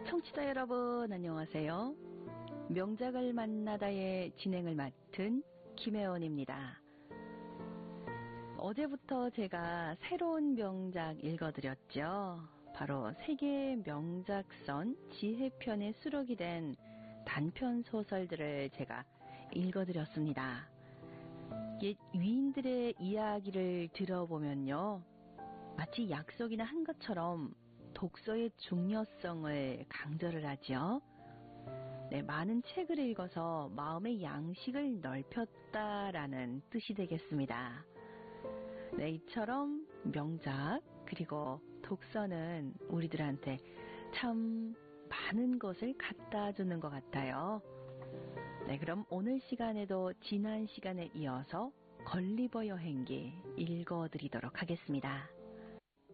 청취자 여러분 안녕하세요. 명작을 만나다의 진행을 맡은 김혜원입니다. 어제부터 제가 새로운 명작 읽어드렸죠. 바로 세계 명작선 지혜편에 수록이 된 단편 소설들을 제가 읽어드렸습니다. 옛 위인들의 이야기를 들어보면요, 마치 약속이나 한 것처럼 독서의 중요성을 강조를 하죠. 네, 많은 책을 읽어서 마음의 양식을 넓혔다라는 뜻이 되겠습니다. 네, 이처럼 명작 그리고 독서는 우리들한테 참 많은 것을 갖다 주는 것 같아요. 네, 그럼 오늘 시간에도 지난 시간에 이어서 걸리버 여행기 읽어드리도록 하겠습니다.